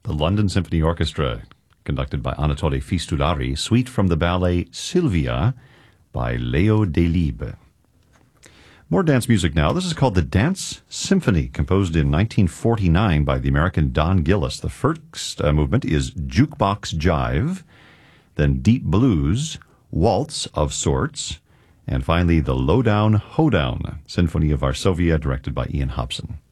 the London Symphony Orchestra, conducted by Anatole Fistulari, suite from the ballet Sylvia by Leo Delibes. More dance music now. This is called the Dance Symphony, composed in 1949 by the American Don Gillis. The first movement is Jukebox Jive, then Deep Blues, Waltz of Sorts, and finally the Lowdown Hoedown, Symphony of Varsovia, directed by Ian Hobson.